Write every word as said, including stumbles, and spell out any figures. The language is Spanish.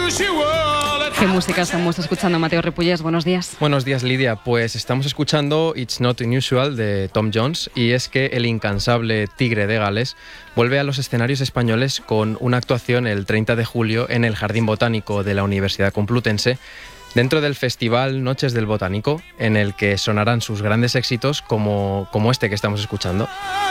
¿Qué música estamos escuchando, Mateo Ripollés? Buenos días. Buenos días, Lidia. Pues estamos escuchando It's Not Unusual de Tom Jones, y es que el incansable Tigre de Gales vuelve a los escenarios españoles con una actuación el treinta de julio en el Jardín Botánico de la Universidad Complutense, dentro del festival Noches del Botánico, en el que sonarán sus grandes éxitos como, como este que estamos escuchando.